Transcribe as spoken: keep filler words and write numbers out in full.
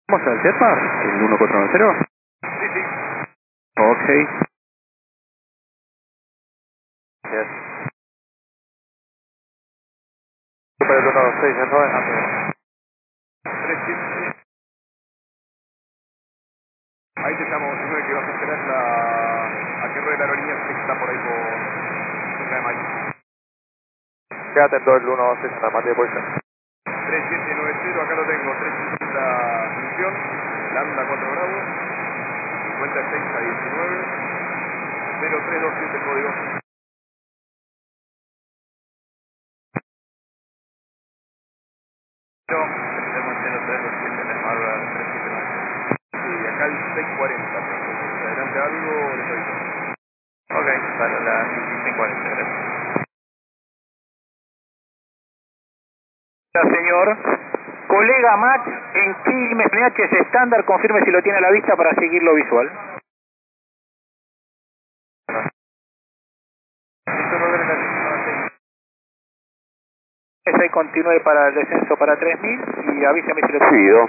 ¿Vamos al Jetpack? ¿El uno cuatro nueve cero? Sí, sí. Ok. Yes. Super uno dos seis, ya sabes, amigo. tres siete. Ahí te llamo, si no que vas a esperar la... a que ruede la aerolínea que está por ahí por... cerca de Mayo. Quédate en todo el uno dos seis en la materia de posición. tres siete nueve cero, acá lo tengo, trescientos sesenta misión, lambda cuatro grados, cincuenta y seis a diecinueve, cero tres dos siete código. Yo, tenemos cero tres dos siete en el Marvel tres siete nueve cero. Sí, acá el seis cuarenta, si adelante algo, les aviso. Ok, para la seis cuarenta, gracias. Señor, colega Max en Quilmes, N H S estándar, confirme si lo tiene a la vista para seguirlo visual. Ahí continúe para el descenso para tres mil y avísame si lo pido.